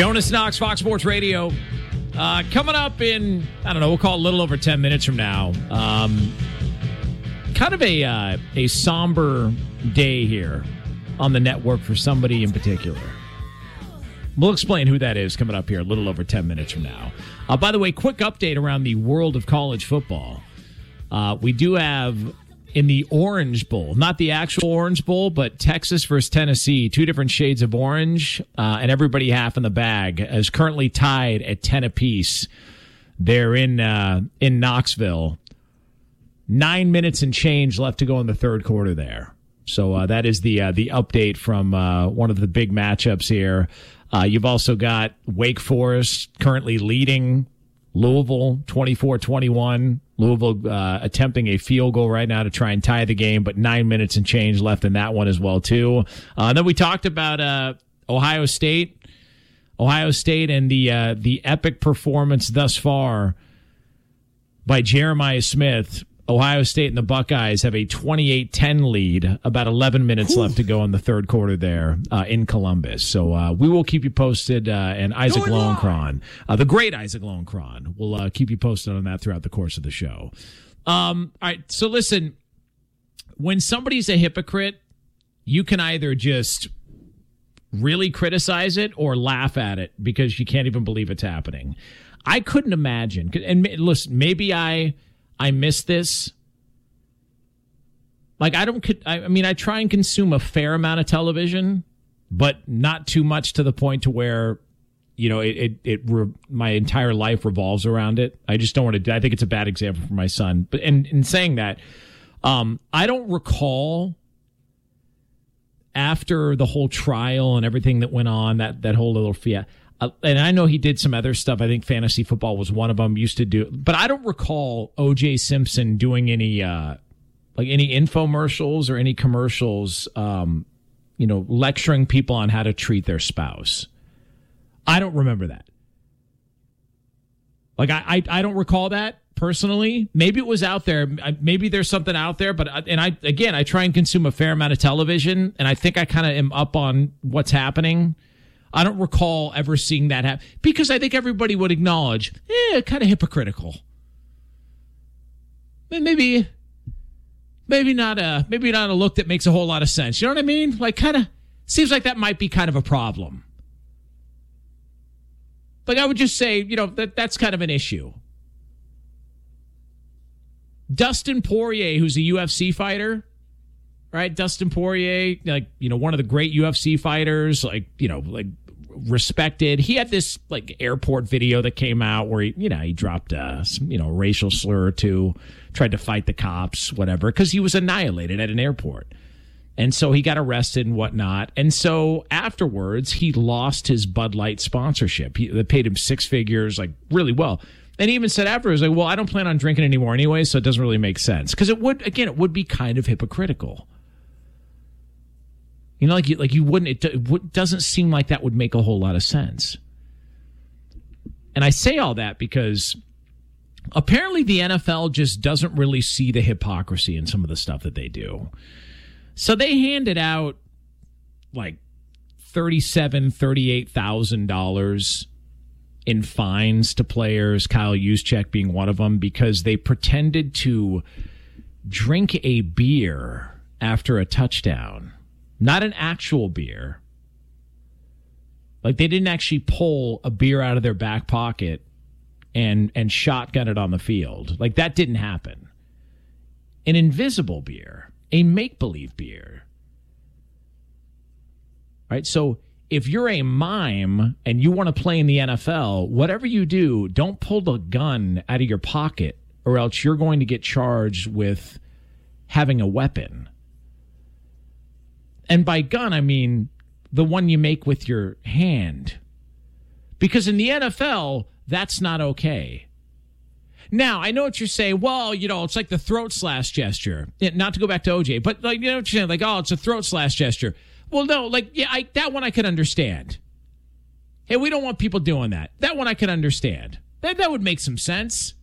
Jonas Knox, Fox Sports Radio. Coming up in, I don't know, we'll call it a little over 10 minutes from now. Kind of a somber day here on the network for somebody in particular. We'll explain who that is coming up here a little over 10 minutes from now. By the way, quick update around the world of college football. We do have in the Orange Bowl, not the actual Orange Bowl, but Texas versus Tennessee, two different shades of orange, and everybody half in the bag, is currently tied at 10 apiece. They're in Knoxville. 9 minutes and change left to go in the third quarter there. So that is the update from one of the big matchups here. You've also got Wake Forest currently leading Louisville 24-21. Louisville attempting a field goal right now to try and tie the game, but 9 minutes and change left in that one as well, too. Then we talked about Ohio State. Ohio State and the epic performance thus far by Jeremiah Smith. Ohio State and the Buckeyes have a 28-10 lead, about 11 minutes left to go in the third quarter there in Columbus. So we will keep you posted, and Isaac Lowenkron, the great Isaac Lowenkron, will keep you posted on that throughout the course of the show. All right, so listen, when somebody's a hypocrite, you can either just really criticize it or laugh at it because you can't even believe it's happening. I couldn't imagine, and listen, maybe I miss this. Like, I mean, I try and consume a fair amount of television, but not too much to the point to where, you know, my entire life revolves around it. I just don't want to. I think it's a bad example for my son. But and in saying that, I don't recall after the whole trial and everything that went on, that whole little fiat. And I know he did some other stuff. I think fantasy football was one of them. Used to do, but I don't recall O.J. Simpson doing any infomercials or any commercials, lecturing people on how to treat their spouse. I don't remember that. Like I don't recall that personally. Maybe it was out there. Maybe there's something out there. But I try and consume a fair amount of television, and I think I kind of am up on what's happening. I don't recall ever seeing that happen because I think everybody would acknowledge, kind of hypocritical. Maybe not a look that makes a whole lot of sense. You know what I mean? Like, kind of seems like that might be kind of a problem. Like, I would just say, that's kind of an issue. Dustin Poirier, who's a UFC fighter. Right, Dustin Poirier, one of the great UFC fighters, respected. He had this airport video that came out where he dropped some racial slur or two, tried to fight the cops, whatever, because he was annihilated at an airport, and so he got arrested and whatnot. And so afterwards, he lost his Bud Light sponsorship. They paid him six figures, really well. And he even said afterwards, well, I don't plan on drinking anymore anyway, so it doesn't really make sense because it would be kind of hypocritical. You wouldn't. It doesn't seem like that would make a whole lot of sense. And I say all that because apparently the NFL just doesn't really see the hypocrisy in some of the stuff that they do. So they handed out $38,000 in fines to players, Kyle Juszczyk being one of them, because they pretended to drink a beer after a touchdown. Not an actual beer. They didn't actually pull a beer out of their back pocket and shotgun it on the field. That didn't happen. An invisible beer. A make-believe beer. Right? So if you're a mime and you want to play in the NFL, whatever you do, don't pull the gun out of your pocket or else you're going to get charged with having a weapon. And by gun, I mean the one you make with your hand. Because in the NFL, that's not okay. Now, I know what you're saying. Well, it's like the throat slash gesture. Not to go back to OJ, but what you're saying? It's a throat slash gesture. Well, no, that one I could understand. Hey, we don't want people doing that. That one I could understand. That would make some sense.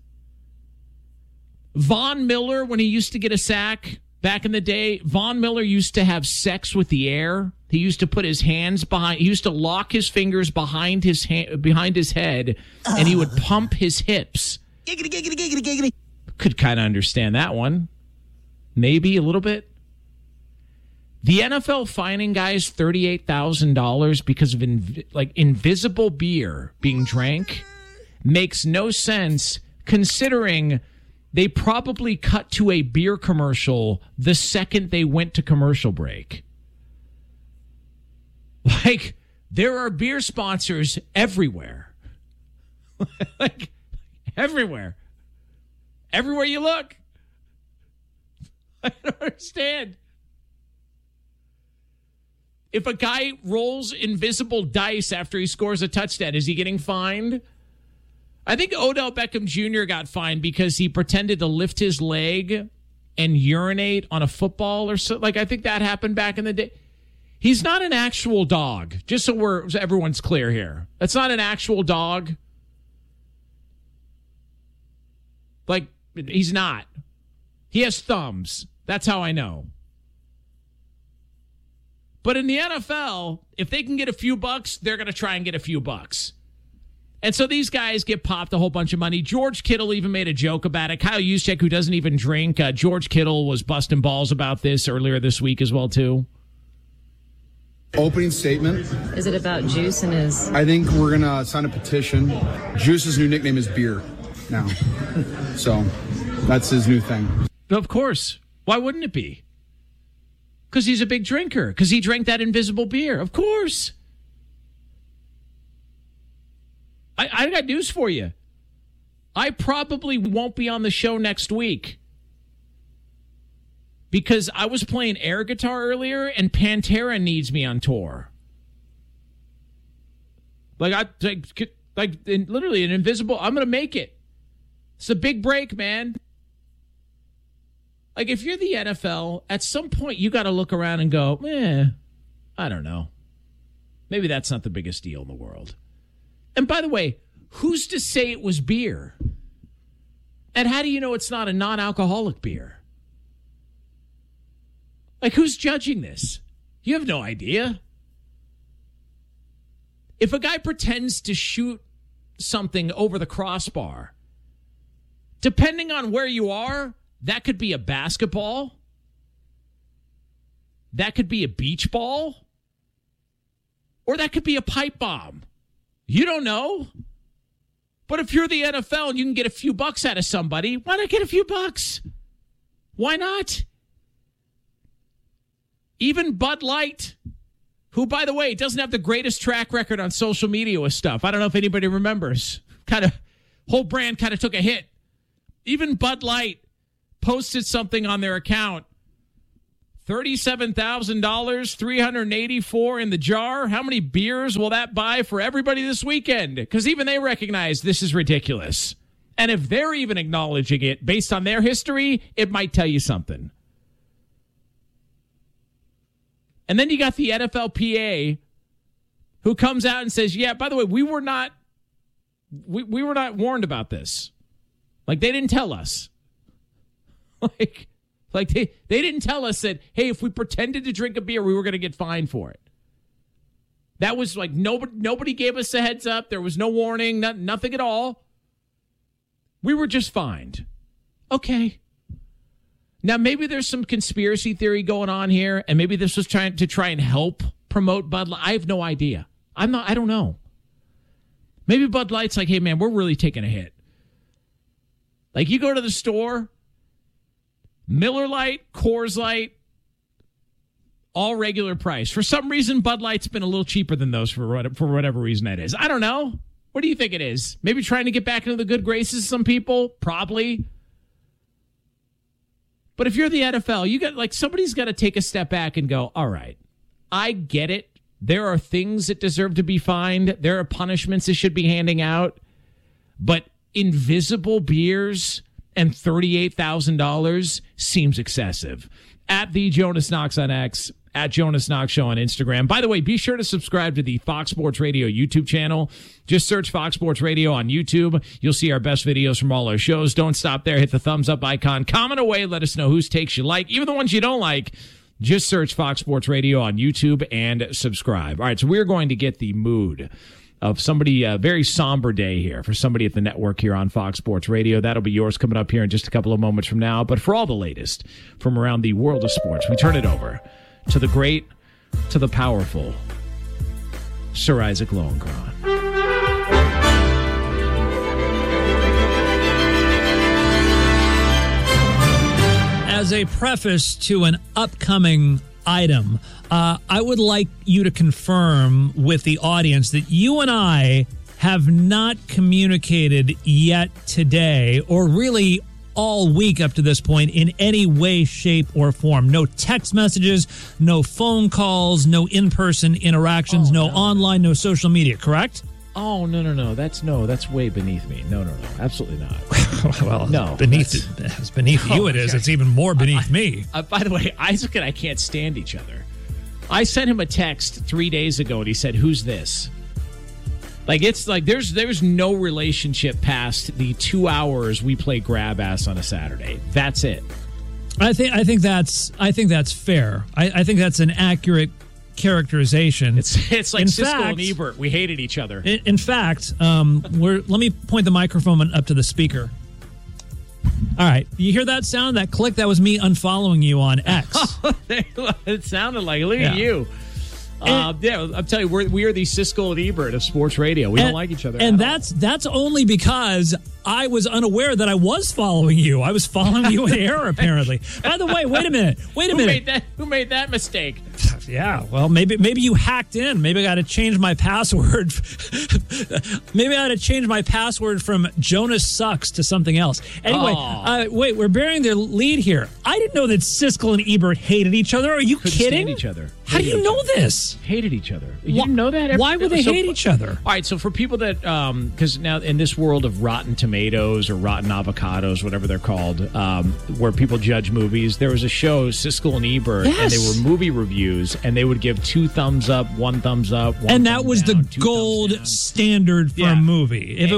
Von Miller, when he used to get a sack back in the day, Von Miller used to have sex with the air he used to put his hands behind. He used to lock his fingers behind his head, and he would pump his hips. Giggity, giggity, giggity, giggity. Could kind of understand that one, maybe a little bit. The NFL fining guys $38,000 because of invisible beer being drank makes no sense, considering they probably cut to a beer commercial the second they went to commercial break. Like, there are beer sponsors everywhere. Like, everywhere. Everywhere you look. I don't understand. If a guy rolls invisible dice after he scores a touchdown, is he getting fined? I think Odell Beckham Jr. got fined because he pretended to lift his leg and urinate on a football or so. Like, I think that happened back in the day. He's not an actual dog, just so everyone's clear here. That's not an actual dog. Like, he's not. He has thumbs. That's how I know. But in the NFL, if they can get a few bucks, they're going to try and get a few bucks. And so these guys get popped a whole bunch of money. George Kittle even made a joke about it. Kyle Juszczyk, who doesn't even drink, George Kittle was busting balls about this earlier this week as well, too. Opening statement. Is it about Juice and his... I think we're going to sign a petition. Juice's new nickname is Beer now. So that's his new thing. Of course. Why wouldn't it be? Because he's a big drinker. Because he drank that invisible beer. Of course. I got news for you. I probably won't be on the show next week. Because I was playing air guitar earlier, and Pantera needs me on tour. Literally an invisible. I'm going to make it. It's a big break, man. Like, if you're the NFL, at some point you got to look around and go, I don't know. Maybe that's not the biggest deal in the world. And by the way, who's to say it was beer? And how do you know it's not a non-alcoholic beer? Like, who's judging this? You have no idea. If a guy pretends to shoot something over the crossbar, depending on where you are, that could be a basketball. That could be a beach ball. Or that could be a pipe bomb. You don't know. But if you're the NFL and you can get a few bucks out of somebody, why not get a few bucks? Why not? Even Bud Light, who, by the way, doesn't have the greatest track record on social media with stuff. I don't know if anybody remembers. Whole brand kind of took a hit. Even Bud Light posted something on their account. $37,000, $384 in the jar. How many beers will that buy for everybody this weekend? Because even they recognize this is ridiculous. And if they're even acknowledging it based on their history, it might tell you something. And then you got the NFLPA, who comes out and says, yeah, by the way, we were not warned about this. Like, they didn't tell us. Like they didn't tell us that, hey, if we pretended to drink a beer, we were going to get fined for it. That was like nobody gave us a heads up. There was no warning, nothing at all. We were just fined. Okay. Now, maybe there's some conspiracy theory going on here, and maybe this was trying and help promote Bud Light. I have no idea. I don't know. Maybe Bud Light's like, hey, man, we're really taking a hit. Like, you go to the store, Miller Lite, Coors Light, all regular price. For some reason, Bud Light's been a little cheaper than those for whatever reason that is. I don't know. What do you think it is? Maybe trying to get back into the good graces of some people? Probably. But if you're the NFL, somebody's got to take a step back and go, all right, I get it. There are things that deserve to be fined. There are punishments that should be handing out. But invisible beers and $38,000 seems excessive. At the Jonas Knox on X, at Jonas Knox Show on Instagram. By the way, be sure to subscribe to the Fox Sports Radio YouTube channel. Just search Fox Sports Radio on YouTube. You'll see our best videos from all our shows. Don't stop there. Hit the thumbs up icon. Comment away. Let us know whose takes you like. Even the ones you don't like. Just search Fox Sports Radio on YouTube and subscribe. All right, so we're going to get the mood of somebody, a very somber day here for somebody at the network here on Fox Sports Radio. That'll be yours coming up here in just a couple of moments from now. But for all the latest from around the world of sports, we turn it over to the great, to the powerful, Sir Isaac Lowenkron. As a preface to an upcoming item, I would like you to confirm with the audience that you and I have not communicated yet today, or really all week up to this point, in any way, shape, or form. No text messages, no phone calls, no in-person interactions, no online, no social media, correct? Oh, no. That's way beneath me. No. Absolutely not. Well, no. Beneath you it is. Okay. It's even more beneath me. By the way, Isaac and I can't stand each other. I sent him a text 3 days ago, and he said, "Who's this?" Like, it's like there's no relationship past the 2 hours we play grab ass on a Saturday. That's it. I think that's fair. I think that's an accurate characterization. It's like in Siskel fact, and Ebert. We hated each other. In fact, let me point the microphone up to the speaker. All right, you hear that sound? That click? That was me unfollowing you on X. It sounded like, look at you. I'm telling you, we are the Siskel and Ebert of sports radio. We don't like each other. And that's only because I was unaware that I was following you. I was following you in error, apparently. By the way, wait a minute. Who made that mistake? Yeah, well, maybe you hacked in. Maybe I got to change my password. Maybe I got to change my password from Jonas Sucks to something else. Anyway, wait, we're bearing their lead here. I didn't know that Siskel and Ebert hated each other. Are you Couldn't kidding? stand each other. How do you know this? Hated each other. You didn't know that? Why would they hate each other? All right, so for people that, because now in this world of Rotten Tomatoes or Rotten Avocados, whatever they're called, where people judge movies, there was a show, Siskel and Ebert, and they were movie reviews, and they would give 2 thumbs up, 1 thumbs up, and that was the gold standard for a movie. If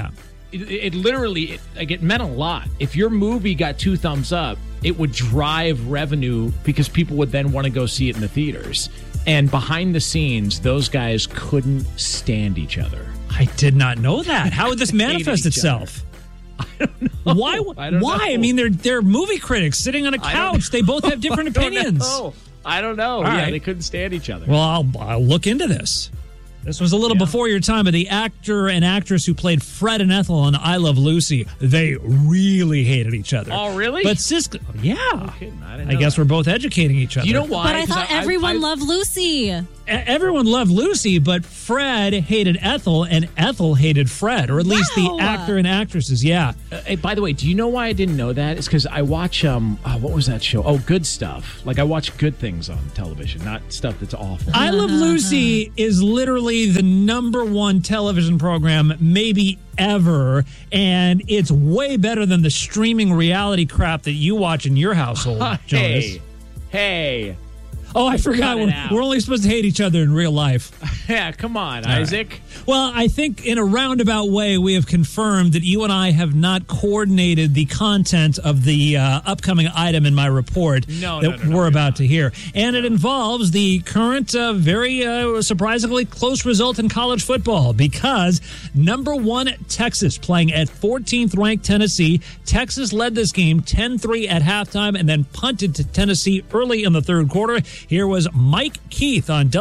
it literally, it meant a lot. If your movie got 2 thumbs up, it would drive revenue because people would then want to go see it in the theaters. And behind the scenes, those guys couldn't stand each other. I did not know that. How would this manifest itself? I don't know. Why? I mean, they're movie critics sitting on a couch. They both have different opinions. I don't know. They couldn't stand each other. Well, I'll look into this. This was a little before your time, but the actor and actress who played Fred and Ethel on I Love Lucy, they really hated each other. Oh, really? But Siskel, I guess we're both educating each other. You know why? But I thought everyone loved Lucy. Everyone loved Lucy, but Fred hated Ethel, and Ethel hated Fred, or at least the actor and actresses. Yeah. Hey, by the way, do you know why I didn't know that? It's because I watch what was that show? Oh, Good Stuff. Like, I watch good things on television, not stuff that's awful. I Love Lucy is literally the #1 television program, maybe ever, and it's way better than the streaming reality crap that you watch in your household, Jonas. Hey. Oh, I forgot. We're only supposed to hate each other in real life. Yeah, come on, Isaac. Right. Well, I think in a roundabout way, we have confirmed that you and I have not coordinated the content of the upcoming item in my report that we're about to hear. And it involves the current, very surprisingly close result in college football, because #1 Texas playing at 14th ranked Tennessee. Texas led this game 10-3 at halftime and then punted to Tennessee early in the third quarter. Here was Mike Keith on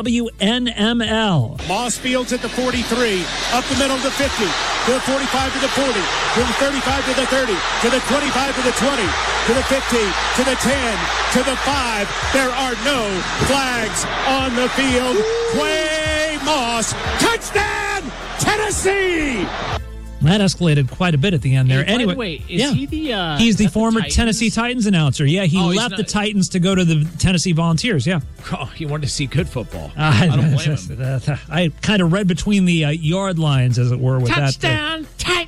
WNML. Moss Fields at the 43, up the middle to the 50, to the 45 to the 40, to the 35 to the 30, to the 25 to the 20, to the 50, to the 10, to the 5. There are no flags on the field. Quay Moss, touchdown, Tennessee! That escalated quite a bit at the end there. Anyway, by the way, is he the? He's the former Tennessee Titans announcer. Yeah, he left the Titans to go to the Tennessee Volunteers. Yeah. Oh, he wanted to see good football. I don't blame him. I kind of read between the yard lines, as it were, with Touchdown, Titans!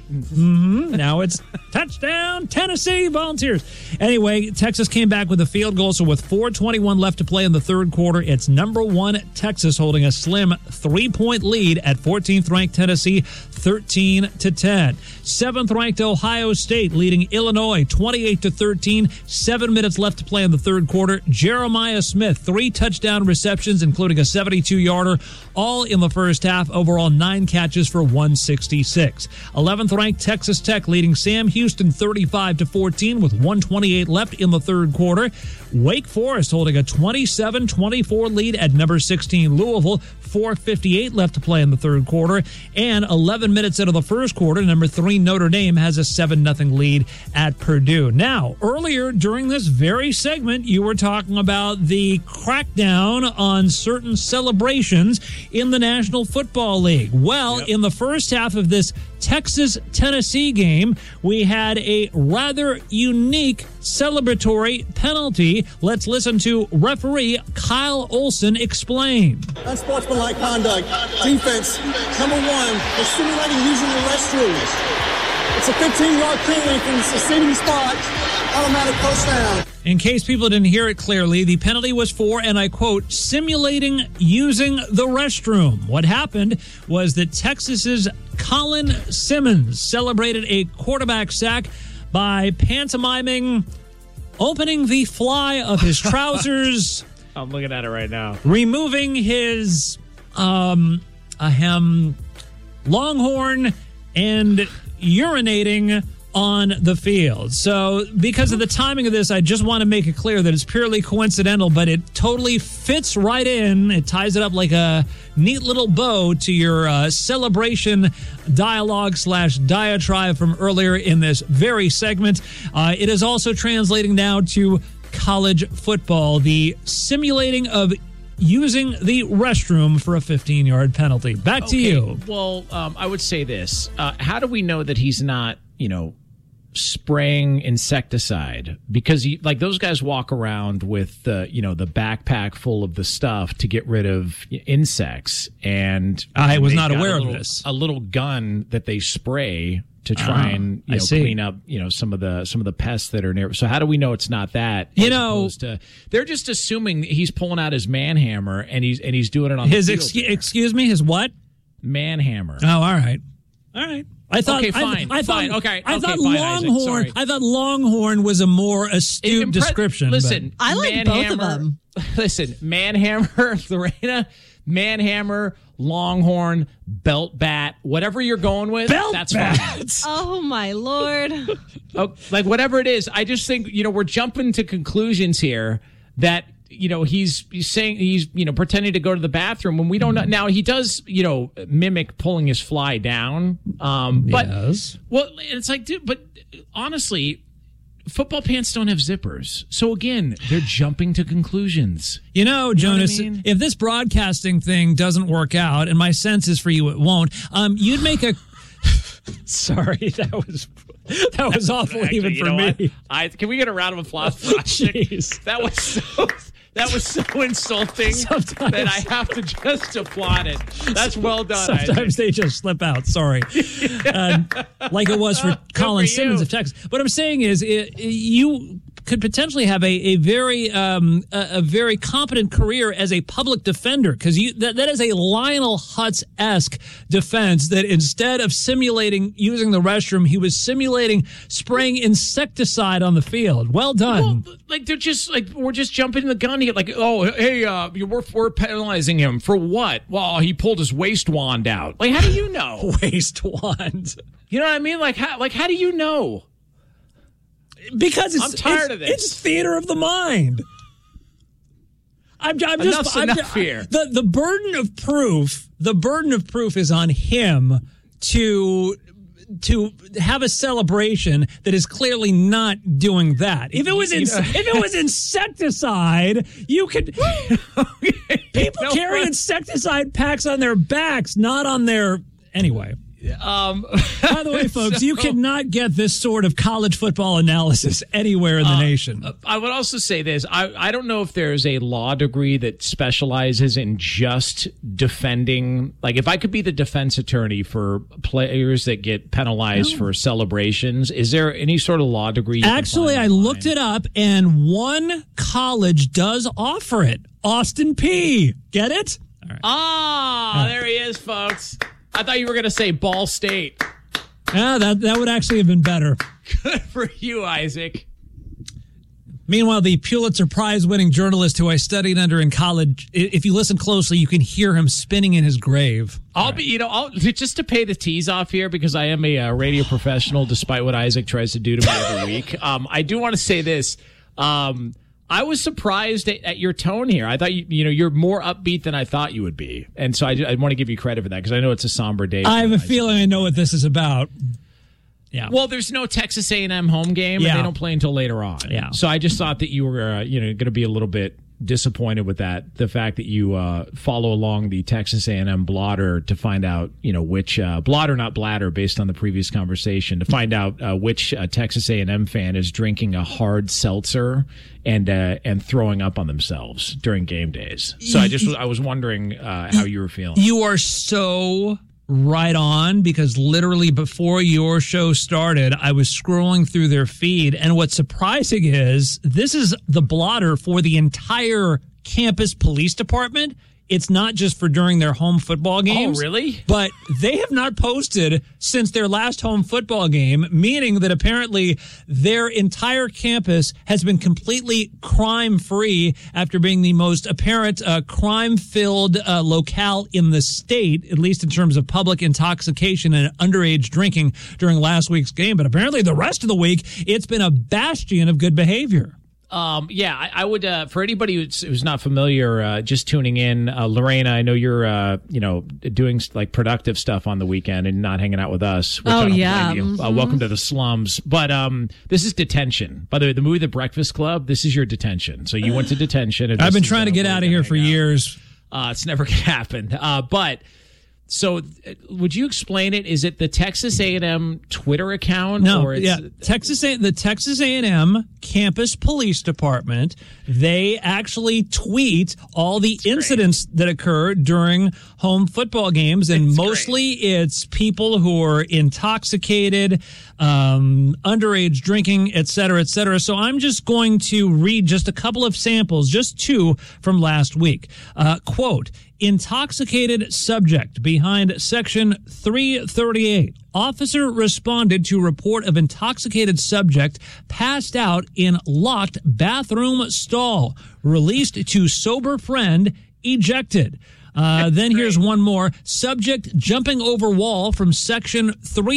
Now it's touchdown, Tennessee Volunteers. Anyway, Texas came back with a field goal, so with 4:21 left to play in the third quarter, it's number 1 Texas holding a slim 3-point lead at 14th-ranked Tennessee, 13-10. 7th-ranked Ohio State leading Illinois 28-13. 7 minutes left to play in the third quarter. Jeremiah Smith, 3 touchdown receptions, including a 72-yarder, all in the first half. Overall, 9 catches for 166. 11th-ranked Texas Tech leading Sam Houston 35-14 with 1:28 left in the third quarter. Wake Forest holding a 27-24 lead at number 16 Louisville. 4:58 left to play in the third quarter. And 11 minutes into the first quarter, number 3 Notre Dame has a 7-0 lead at Purdue. Now, earlier during this very segment, you were talking about the crackdown on certain celebrations in the National Football League. Well, in the first half of this Texas-Tennessee game, we had a rather unique celebratory penalty. Let's listen to referee Kyle Olson explain. Unsportsmanlike conduct. Defense, number 1, for simulating using the restroom. It's a 15-yard penalty from the succeeding spot. Automatic first down. In case people didn't hear it clearly, the penalty was for, and I quote, simulating using the restroom. What happened was that Texas's Colin Simmons celebrated a quarterback sack by pantomiming opening the fly of his trousers. I'm looking at it right now. Removing his longhorn and urinating on the field. So because of the timing of this, I just want to make it clear that it's purely coincidental, but it totally fits right in. It ties it up like a neat little bow to your celebration dialogue / diatribe from earlier in this very segment. It is also translating now to college football, the simulating of using the restroom for a 15-yard penalty. Back to you. Well, I would say this. How do we know that he's not, spraying insecticide? Because those guys walk around with the backpack full of the stuff to get rid of insects, and I was not aware of this. A little gun that they spray to try and clean up some of the pests that are near. So how do we know it's not that? They're just assuming he's pulling out his man hammer and he's doing it on his excuse me, his what? Man hammer. Oh, all right. I thought, okay, fine. I thought Longhorn. Isaac, I thought Longhorn was a more astute description. Listen, I like both of them. Listen, man hammer, Lorena, man hammer, Longhorn, belt bat, whatever you're going with, that's fine. Oh my Lord! Whatever it is, I just think we're jumping to conclusions here that. He's saying he's pretending to go to the bathroom when we don't know. Now he does mimic pulling his fly down. But yes. Well, it's like, dude. But honestly, football pants don't have zippers. So again, they're jumping to conclusions. Jonas, if this broadcasting thing doesn't work out, and my sense is for you it won't, you'd make a. Sorry, that was awful even for me. Can we get a round of applause for Jeez. That was so insulting that I have to just applaud it. That's well done. Sometimes they just slip out. Sorry. Like it was for Colin Simmons of Texas. What I'm saying is you could potentially have a very competent career as a public defender, because that is a Lionel Hutz-esque defense, that instead of simulating using the restroom, he was simulating spraying insecticide on the field. Well done. Well, they're just we're just jumping the gun here. We're penalizing him for what? Well, he pulled his waist wand out. How do you know? Waist wand. You know what I mean? How do you know? Because I'm tired of this. It's theater of the mind. Enough here. The burden of proof. The burden of proof is on him to have a celebration that is clearly not doing that. If it was insecticide, you could. People carry insecticide packs on their backs, not on their. Anyway. By the way, folks, you cannot get this sort of college football analysis anywhere in the nation. I would also say this. I don't know if there's a law degree that specializes in just defending. Like, if I could be the defense attorney for players that get penalized for celebrations, is there any sort of law degree? Actually, I looked it up, and one college does offer it. Austin Peay. Get it? All right. There he is, folks. I thought you were going to say Ball State. Yeah, that would actually have been better. Good for you, Isaac. Meanwhile, the Pulitzer Prize-winning journalist who I studied under in college, if you listen closely, you can hear him spinning in his grave. I'll just to pay the tease off here, because I am a radio professional, despite what Isaac tries to do to me every week. I do want to say this. I was surprised at your tone here. I thought you're more upbeat than I thought you would be, and so I want to give you credit for that, because I know it's a somber day. I have a feeling I know what this is about. Yeah. Well, there's no Texas A&M home game, and they don't play until later on. Yeah. So I just thought that you were going to be a little bit disappointed with that. The fact that you follow along the Texas A&M blotter to find out, which blotter, not bladder, based on the previous conversation, to find out which Texas A&M fan is drinking a hard seltzer and throwing up on themselves during game days. So I was wondering how you were feeling. You are so right on, because literally before your show started, I was scrolling through their feed, and what's surprising is this is the blotter for the entire campus police department. It's not just for during their home football games. Oh, really? But they have not posted since their last home football game, meaning that apparently their entire campus has been completely crime-free after being the most apparent crime-filled locale in the state, at least in terms of public intoxication and underage drinking during last week's game. But apparently the rest of the week, it's been a bastion of good behavior. I would, for anybody who's not familiar, just tuning in, Lorena, I know you're, doing like productive stuff on the weekend and not hanging out with us. Which I don't blame you. Welcome to the slums. But, this is detention. By the way, the movie The Breakfast Club, this is your detention. So you went to detention. I've been trying to get out of here for years. It's never going to happen. So, would you explain it? Is it the Texas A&M Twitter account? No, or the Texas A&M Campus Police Department. They actually tweet all the incidents that occur during home football games, and mostly it's people who are intoxicated, underage drinking, et cetera, et cetera. So I'm just going to read just a couple of samples, just two from last week. Quote, intoxicated subject behind section 338. Officer responded to report of intoxicated subject passed out in locked bathroom stall. Released to sober friend, ejected. Then here's one more. Subject jumping over wall from section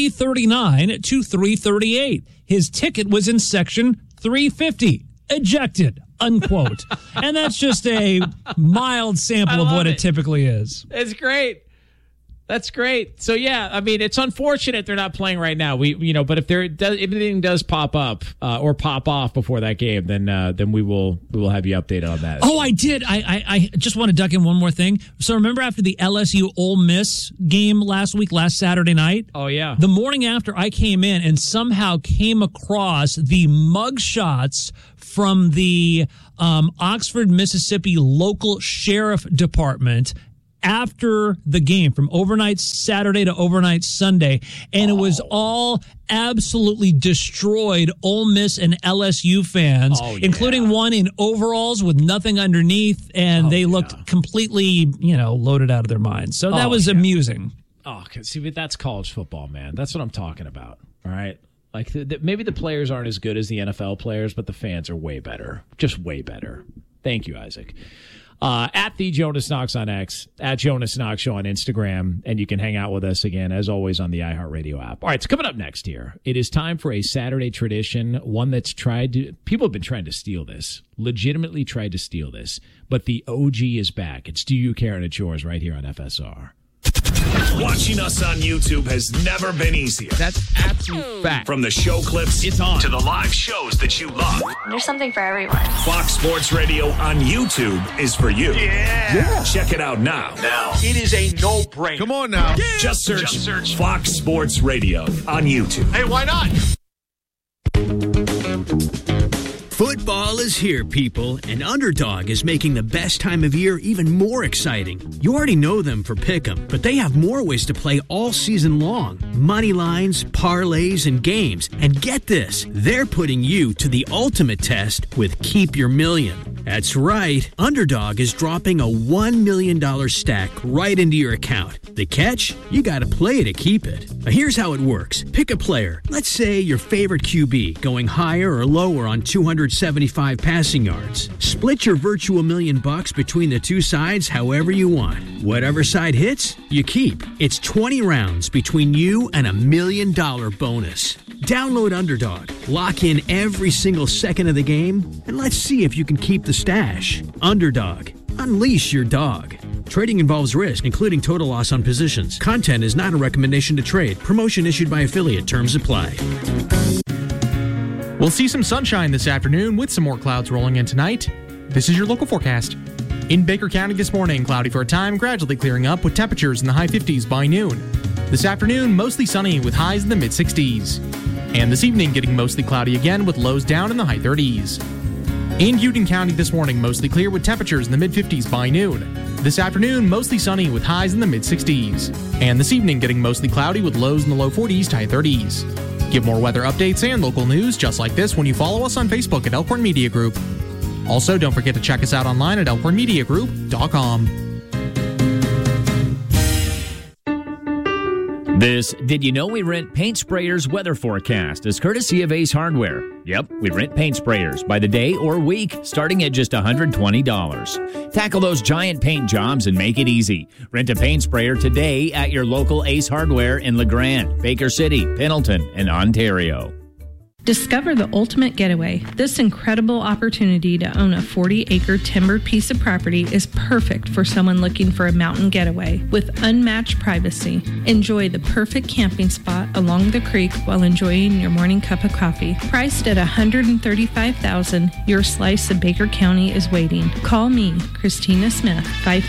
339 to 338. His ticket was in section 350. Ejected. Unquote. And that's just a mild sample of what it typically is. It's great. That's great. So yeah, I mean, it's unfortunate they're not playing right now. But if anything does pop up or pop off before that game, then we will have you updated on that. Oh, I did. I just want to duck in one more thing. So remember after the LSU Ole Miss game last Saturday night? Oh yeah. The morning after, I came in and somehow came across the mugshots from the Oxford, Mississippi local sheriff department after the game, from overnight Saturday to overnight Sunday, and it was all absolutely destroyed Ole Miss and LSU fans, including one in overalls with nothing underneath, and they looked completely, loaded out of their minds. So that was amusing. Oh, see, that's college football, man. That's what I'm talking about. All right. Like, maybe the players aren't as good as the NFL players, but the fans are way better. Just way better. Thank you, Isaac. At the Jonas Knox on X, at Jonas Knox Show on Instagram, and you can hang out with us again, as always, on the iHeartRadio app. All right, so coming up next here, it is time for a Saturday tradition, one that's people have been trying to steal this, legitimately tried to steal this, but the OG is back. It's Do You Care, and it's yours right here on FSR. Watching us on YouTube has never been easier. That's absolute fact. From the show clips it's on to the live shows that you love. There's something for everyone. Fox Sports Radio on YouTube is for you. Yeah. Check it out now. It is a no-brainer. Come on now. Yeah. Just search Fox Sports Radio on YouTube. Hey, why not? Football is here, people, and Underdog is making the best time of year even more exciting. You already know them for Pick'em, but they have more ways to play all season long. Money lines, parlays, and games. And get this, they're putting you to the ultimate test with Keep Your Million. That's right, Underdog is dropping a $1 million stack right into your account. The catch? You gotta play to keep it. Now here's how it works. Pick a player. Let's say your favorite QB, going higher or lower on 275 passing yards. Split your virtual $1 million between the two sides however you want. Whatever side hits, you keep. It's 20 rounds between you and $1 million bonus. Download Underdog, lock in every single second of the game, and let's see if you can keep the stash. Underdog. Unleash your dog. Trading involves risk, including total loss on positions. Content is not a recommendation to trade. Promotion issued by affiliate. Terms apply. We'll see some sunshine this afternoon with some more clouds rolling in tonight. This is your local forecast. In Baker County this morning, cloudy for a time, gradually clearing up with temperatures in the high 50s by noon. This afternoon, mostly sunny with highs in the mid-60s. And this evening, getting mostly cloudy again with lows down in the high 30s. In Union County this morning, mostly clear with temperatures in the mid-50s by noon. This afternoon, mostly sunny with highs in the mid-60s. And this evening, getting mostly cloudy with lows in the low 40s to high 30s. Get more weather updates and local news just like this when you follow us on Facebook at Elkhorn Media Group. Also, don't forget to check us out online at elkhornmediagroup.com. This Did You Know We Rent Paint Sprayers weather forecast is courtesy of Ace Hardware. Yep, we rent paint sprayers by the day or week, starting at just $120. Tackle those giant paint jobs and make it easy. Rent a paint sprayer today at your local Ace Hardware in LeGrand, Baker City, Pendleton, and Ontario. Discover the ultimate getaway. This incredible opportunity to own a 40-acre timbered piece of property is perfect for someone looking for a mountain getaway with unmatched privacy. Enjoy the perfect camping spot along the creek while enjoying your morning cup of coffee. Priced at $135,000, your slice of Baker County is waiting. Call me, Christina Smith,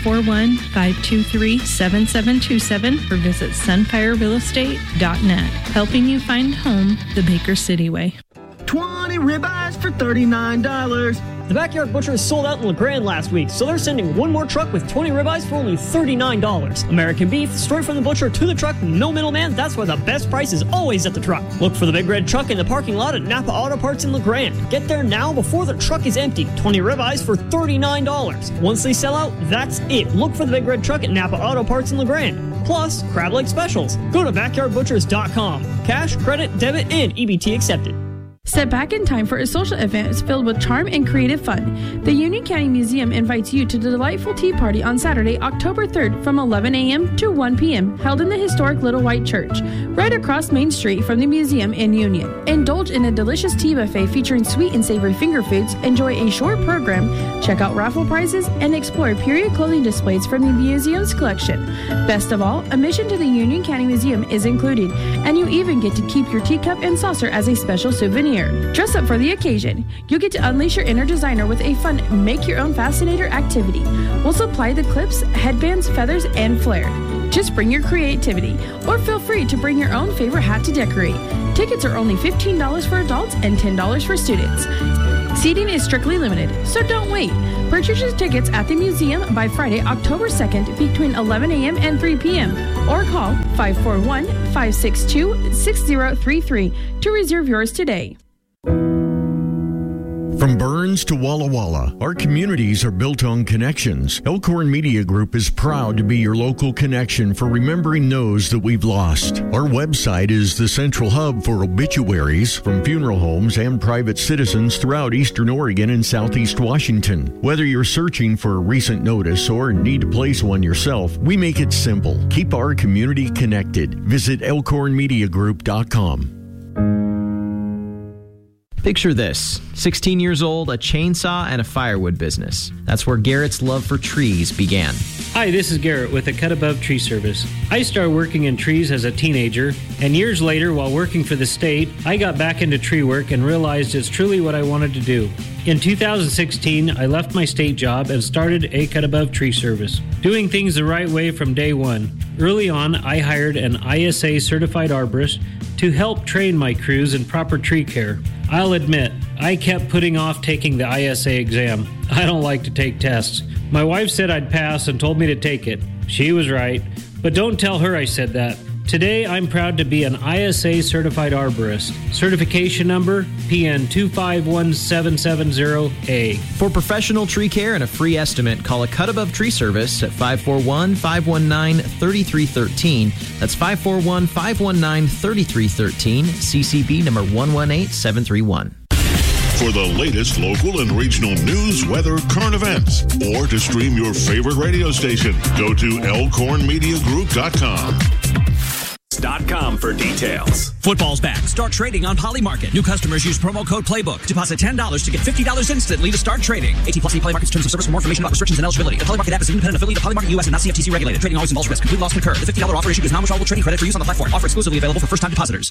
541-523-7727 or visit sunfirerealestate.net, helping you find home the Baker City way. 20 ribeyes for $39. The Backyard Butcher sold out in LeGrand last week, so they're sending one more truck with 20 ribeyes for only $39. American beef, straight from the butcher to the truck, no middleman. That's why the best price is always at the truck. Look for the big red truck in the parking lot at Napa Auto Parts in LeGrand. Get there now before the truck is empty. 20 ribeyes for $39. Once they sell out, that's it. Look for the big red truck at Napa Auto Parts in LeGrand. Plus, crab leg specials. Go to backyardbutchers.com. Cash, credit, debit, and EBT accepted. Step back in time for a social event filled with charm and creative fun. The Union County Museum invites you to the delightful tea party on Saturday, October 3rd from 11 a.m. to 1 p.m. held in the historic Little White Church, right across Main Street from the museum in Union. Indulge in a delicious tea buffet featuring sweet and savory finger foods, enjoy a short program, check out raffle prizes, and explore period clothing displays from the museum's collection. Best of all, admission to the Union County Museum is included, and you even get to keep your teacup and saucer as a special souvenir. Dress up for the occasion. You'll get to unleash your inner designer with a fun make-your-own fascinator activity. We'll supply the clips, headbands, feathers, and flair. Just bring your creativity, or feel free to bring your own favorite hat to decorate. Tickets are only $15 for adults and $10 for students. Seating is strictly limited, so don't wait. Purchase your tickets at the museum by Friday, October 2nd between 11 a.m. and 3 p.m. or call 541-562-6033 to reserve yours today. From Burns to Walla Walla, our communities are built on connections. Elkhorn Media Group is proud to be your local connection for remembering those that we've lost. Our website is the central hub for obituaries from funeral homes and private citizens throughout Eastern Oregon and Southeast Washington. Whether you're searching for a recent notice or need to place one yourself, we make it simple. Keep our community connected. Visit elkhornmediagroup.com. Picture this, 16 years old, a chainsaw, and a firewood business. That's where Garrett's love for trees began. Hi, this is Garrett with the Cut Above Tree Service. I started working in trees as a teenager, and years later, while working for the state, I got back into tree work and realized it's truly what I wanted to do. In 2016, I left my state job and started a Cut Above Tree Service, doing things the right way from day one. Early on, I hired an ISA certified arborist to help train my crews in proper tree care. I'll admit, I kept putting off taking the ISA exam. I don't like to take tests. My wife said I'd pass and told me to take it. She was right, but don't tell her I said that. Today, I'm proud to be an ISA certified arborist. Certification number PN 251770A. For professional tree care and a free estimate, call a Cut Above Tree Service at 541-519-3313. That's 541-519-3313. CCB number 118731. For the latest local and regional news, weather, current events, or to stream your favorite radio station, go to elkhornmediagroup.com. .com for details. Football's back. Start trading on Polymarket. New customers use promo code Playbook. Deposit $10 to get $50 instantly to start trading. 18+ Polymarket's terms of service. For more information about restrictions and eligibility. The Polymarket app is an independent affiliate of Polymarket US and not CFTC regulated. Trading always involves risk. Complete loss can occur. The $50 offer issued is non-withdrawable trading credit for use on the platform. Offer exclusively available for first-time depositors.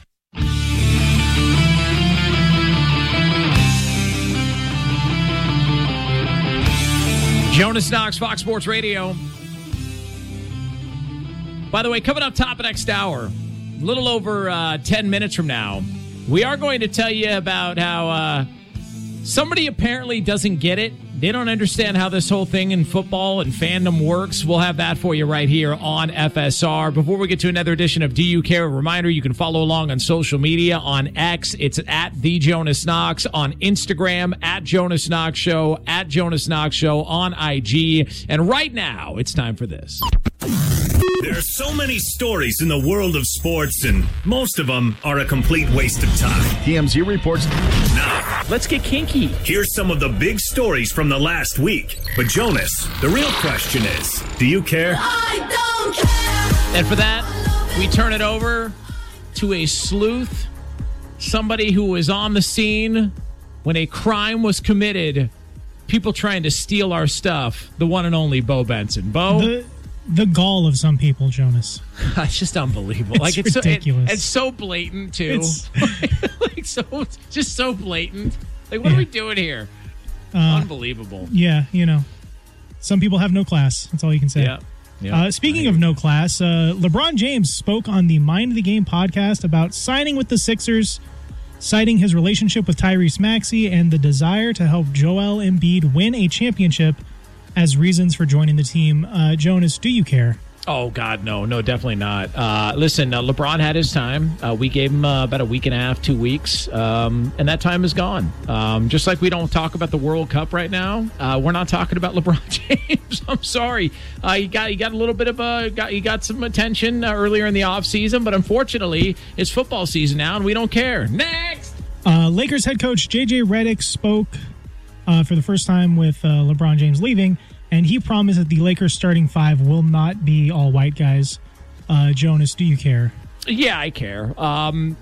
Jonas Knox, Fox Sports Radio. By the way, coming up top of next hour, a little over 10 minutes from now, we are going to tell you about how somebody apparently doesn't get it. They don't understand how this whole thing in football and fandom works. We'll have that for you right here on FSR. Before we get to another edition of Do You Care? A reminder, you can follow along on social media. On X, it's at The Jonas Knox. On Instagram, at Jonas Knox Show. At Jonas Knox Show on IG. And right now, it's time for this. There are so many stories in the world of sports, and most of them are a complete waste of time. TMZ reports. Now, let's get kinky. Here's some of the big stories from the last week. But Jonas, the real question is, do you care? I don't care. And for that, we turn it over to a sleuth, somebody who was on the scene when a crime was committed, people trying to steal our stuff, the one and only Bo Benson. Bo? The gall of some people, Jonas. It's just unbelievable. It's ridiculous. It's so blatant, too. Just so blatant. Like, what are we doing here? Unbelievable. Yeah, some people have no class. That's all you can say. Yeah. Speaking of no class, LeBron James spoke on the Mind of the Game podcast about signing with the Sixers, citing his relationship with Tyrese Maxey and the desire to help Joel Embiid win a championship as reasons for joining the team. Jonas, do you care? Oh, God, no, definitely not. Listen, LeBron had his time. We gave him about a week and a half, 2 weeks, and that time is gone. Just like we don't talk about the World Cup right now, we're not talking about LeBron James. I'm sorry. He got a little bit of he got some attention earlier in the offseason, but unfortunately, it's football season now, and we don't care. Next! Lakers head coach J.J. Redick spoke for the first time with LeBron James leaving, and he promised that the Lakers starting five will not be all white guys. Jonas, do you care? Yeah, I care. I'm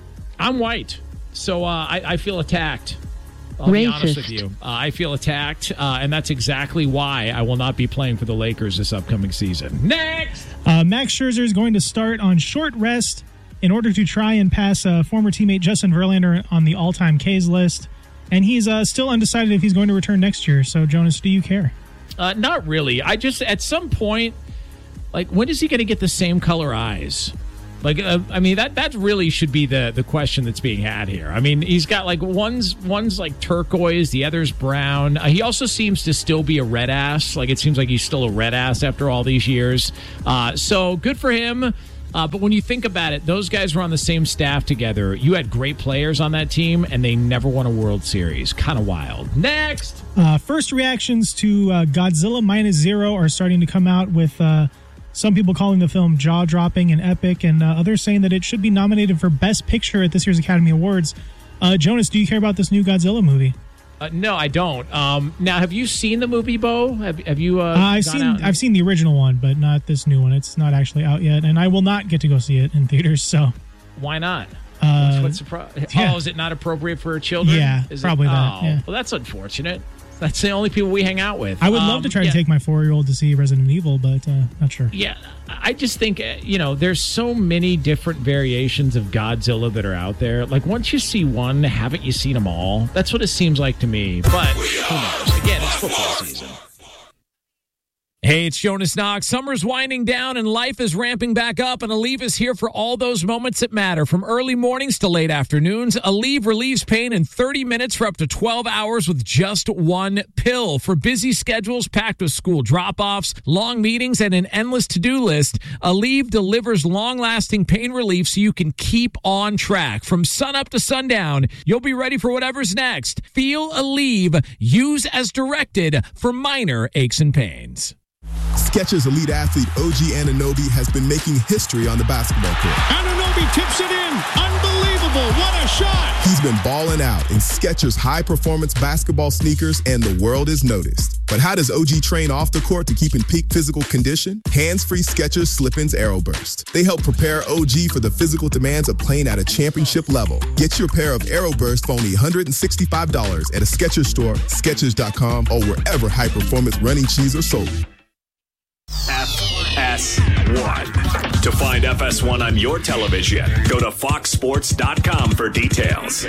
white, so I feel attacked. I'll be honest with you. I feel attacked, and that's exactly why I will not be playing for the Lakers this upcoming season. Next! Max Scherzer is going to start on short rest in order to try and pass former teammate Justin Verlander on the all-time Ks list. And he's still undecided if he's going to return next year. So, Jonas, do you care? Not really. I just, at some point, like, when is he going to get the same color eyes? Like, that really should be the question that's being had here. I mean, he's got, like, one's like turquoise, the other's brown. He also seems to still be a red ass. Like, it seems like he's still a red ass after all these years. So, good for him. But when you think about it, those guys were on the same staff together. You had great players on that team, and they never won a World Series. Kind of wild. Next! First reactions to Godzilla Minus Zero are starting to come out, with some people calling the film jaw-dropping and epic, and others saying that it should be nominated for Best Picture at this year's Academy Awards. Jonas, do you care about this new Godzilla movie? No, I don't. Now, have you seen the movie, Bo? Have you? I've seen the original one, but not this new one. It's not actually out yet, and I will not get to go see it in theaters. So, why not? What's the problem? Oh, is it not appropriate for children? Yeah, probably that. Oh, yeah. well, that's unfortunate. That's the only people we hang out with. I would love to try to take my 4-year-old to see Resident Evil, but not sure. Yeah, I just think, there's so many different variations of Godzilla that are out there. Like, once you see one, haven't you seen them all? That's what it seems like to me. But who knows? Again, it's football season. Hey, it's Jonas Knox. Summer's winding down and life is ramping back up, and Aleve is here for all those moments that matter. From early mornings to late afternoons, Aleve relieves pain in 30 minutes for up to 12 hours with just one pill. For busy schedules packed with school drop-offs, long meetings, and an endless to-do list, Aleve delivers long-lasting pain relief so you can keep on track. From sunup to sundown, you'll be ready for whatever's next. Feel Aleve. Use as directed for minor aches and pains. Skechers elite athlete OG Anunoby has been making history on the basketball court. Anunoby tips it in. Unbelievable. What a shot. He's been balling out in Skechers high-performance basketball sneakers, and the world has noticed. But how does OG train off the court to keep in peak physical condition? Hands-free Skechers Slip-ins Aeroburst. They help prepare OG for the physical demands of playing at a championship level. Get your pair of Aeroburst for only $165 at a Skechers store, Skechers.com, or wherever high-performance running shoes are sold. FS1. To find FS1 on your television, go to foxsports.com for details.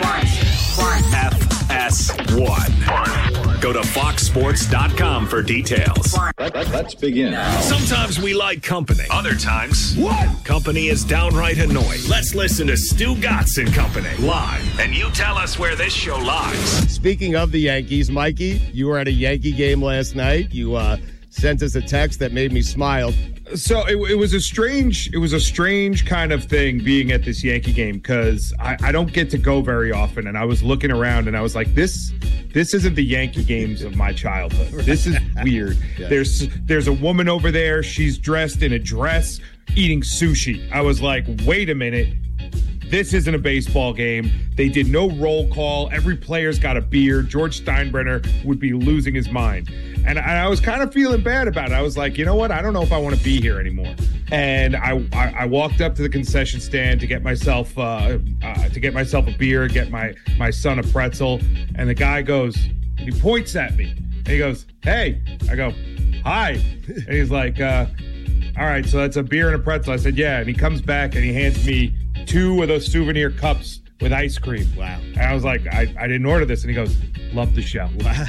FS1. Go to foxsports.com for details. Let's begin. Sometimes we like company. Other times, company is downright annoying. Let's listen to Stu Gatz and Company live, and you tell us where this show lies. Speaking of the Yankees, Mikey, you were at a Yankee game last night. You sent us a text that made me smile. So it was a strange kind of thing being at this Yankee game, because I don't get to go very often, and I was looking around and I was like, this isn't the Yankee games of my childhood. This is weird. Yeah. There's a woman over there. She's dressed in a dress eating sushi. I was like, wait a minute. This isn't a baseball game. They did no roll call. Every player's got a beer. George Steinbrenner would be losing his mind. And I was kind of feeling bad about it. I was like, you know what? I don't know if I want to be here anymore. And I walked up to the concession stand to get myself a beer, get my son a pretzel. And the guy goes, he points at me. And he goes, hey. I go, hi. And he's like, all right, so that's a beer and a pretzel. I said, yeah. And he comes back and he hands me 2 of those souvenir cups with ice cream. Wow. And I was like, I didn't order this. And he goes, love the show. Wow.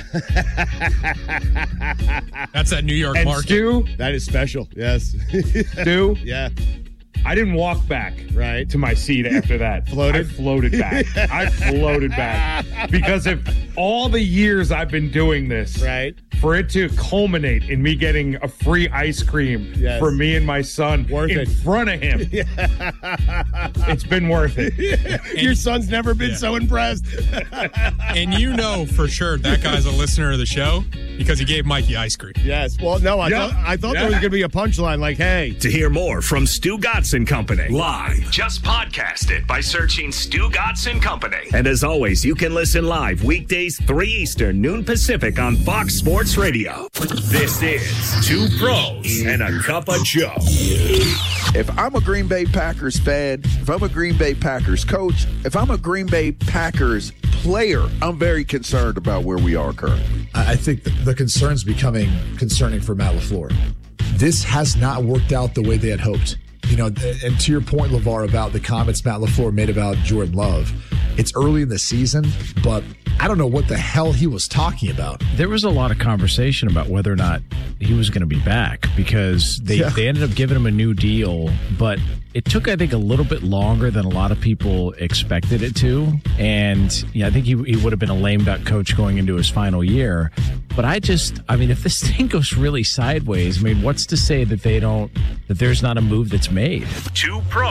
That's that New York market. Stu, that is special. Yes. Stu? Yeah. I didn't walk back to my seat after that. I floated back. I floated back. Because if all the years I've been doing this, for it to culminate in me getting a free ice cream for me and my son in front of him, it's been worth it. Your son's never been so impressed. And you know for sure that guy's a listener of the show because he gave Mikey ice cream. Yes. Well, no, I thought there was going to be a punchline like, hey. To hear more from Stu Gatz and Company live, just podcast it by searching Stu Gatz and Company. And as always, you can listen live weekdays 3 Eastern, noon Pacific on Fox Sports Radio. This is Two Pros and a Cup of Joe. If I'm a Green Bay Packers fan, if I'm a Green Bay Packers coach, if I'm a Green Bay Packers player, I'm very concerned about where we are currently. I think the concern's becoming concerning for Matt LaFleur. This has not worked out the way they had hoped. You know, and to your point, LeVar, about the comments Matt LaFleur made about Jordan Love, it's early in the season, but I don't know what the hell he was talking about. There was a lot of conversation about whether or not he was going to be back because they ended up giving him a new deal, but it took, I think, a little bit longer than a lot of people expected it to. And I think he would have been a lame duck coach going into his final year. But I mean, if this thing goes really sideways, I mean, what's to say that there's not a move that's made? Two Pros